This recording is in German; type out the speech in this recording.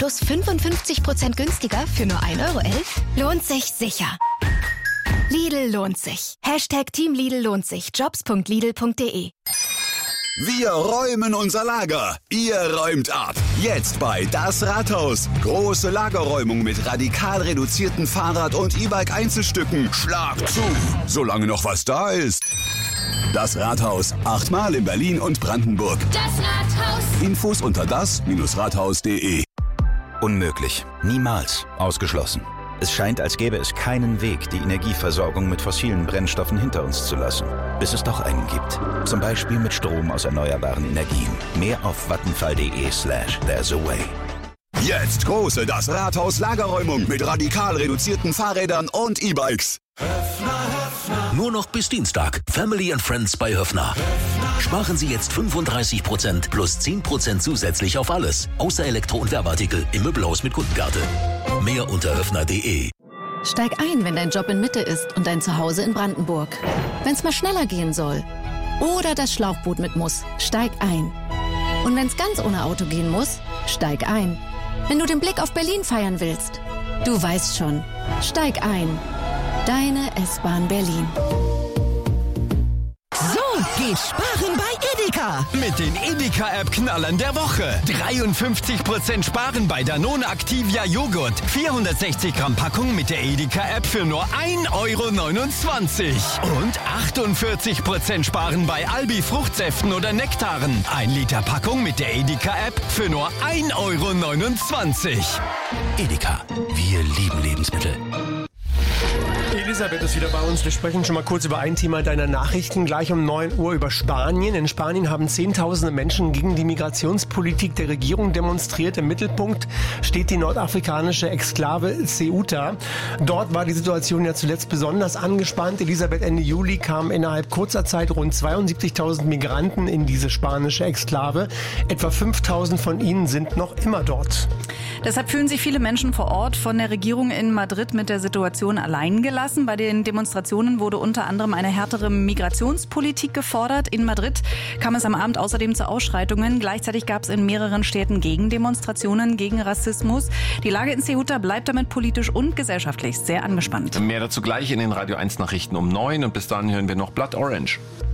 Plus 55% günstiger für nur 1,11 €? Lohnt sich sicher. Lidl lohnt sich. Team Lidl lohnt sich. Jobs.lidl.de. Wir räumen unser Lager. Ihr räumt ab. Jetzt bei Das Rathaus. Große Lagerräumung mit radikal reduzierten Fahrrad- und E-Bike-Einzelstücken. Schlag zu, solange noch was da ist. Das Rathaus. 8-mal in Berlin und Brandenburg. Das Rathaus. Infos unter das-rathaus.de. Unmöglich. Niemals. Ausgeschlossen. Es scheint, als gäbe es keinen Weg, die Energieversorgung mit fossilen Brennstoffen hinter uns zu lassen. Bis es doch einen gibt. Zum Beispiel mit Strom aus erneuerbaren Energien. Mehr auf vattenfall.de/there's a way. Jetzt große Das Rathaus Lagerräumung mit radikal reduzierten Fahrrädern und E-Bikes. Nur noch bis Dienstag. Family and Friends bei Höffner. Sparen Sie jetzt 35% plus 10% zusätzlich auf alles. Außer Elektro- und Werbeartikel im Möbelhaus mit Kundenkarte. Mehr unter höffner.de. Steig ein, wenn dein Job in Mitte ist und dein Zuhause in Brandenburg. Wenn's mal schneller gehen soll. Oder das Schlauchboot mit muss. Steig ein. Und wenn's ganz ohne Auto gehen muss, steig ein. Wenn du den Blick auf Berlin feiern willst. Du weißt schon. Steig ein. Deine S-Bahn Berlin. So geht Sparen bei Edeka. Mit den Edeka-App-Knallern der Woche. 53% Sparen bei Danone Activia Joghurt. 460 Gramm Packung mit der Edeka-App für nur 1,29 €. Und 48% Sparen bei Albi Fruchtsäften oder Nektaren. 1 Liter Packung mit der Edeka-App für nur 1,29 €. Edeka. Wir lieben Lebensmittel. Elisabeth ist wieder bei uns. Wir sprechen schon mal kurz über ein Thema deiner Nachrichten. Gleich um 9 Uhr über Spanien. In Spanien haben Zehntausende Menschen gegen die Migrationspolitik der Regierung demonstriert. Im Mittelpunkt steht die nordafrikanische Exklave Ceuta. Dort war die Situation ja zuletzt besonders angespannt. Elisabeth, Ende Juli kamen innerhalb kurzer Zeit rund 72.000 Migranten in diese spanische Exklave. Etwa 5.000 von ihnen sind noch immer dort. Deshalb fühlen sich viele Menschen vor Ort von der Regierung in Madrid mit der Situation allein gelassen. Bei den Demonstrationen wurde unter anderem eine härtere Migrationspolitik gefordert. In Madrid kam es am Abend außerdem zu Ausschreitungen. Gleichzeitig gab es in mehreren Städten Gegendemonstrationen gegen Rassismus. Die Lage in Ceuta bleibt damit politisch und gesellschaftlich sehr angespannt. Mehr dazu gleich in den Radio 1 Nachrichten um 9 und bis dahin hören wir noch Blood Orange.